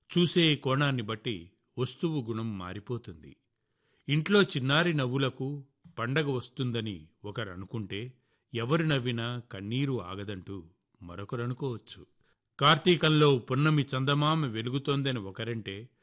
చూసే కోణాన్ని బట్టి వస్తువు గుణం మారిపోతుంది. ఇంట్లో చిన్నారి నవ్వులకు పండగ వస్తుందని ఒకరనుకుంటే, ఎవరు నవ్వినా కన్నీరు ఆగదంటూ మరొకరనుకోవచ్చు. కార్తీకంలో పున్నమి చందమామ వెలుగుతోందని ఒకరంటే,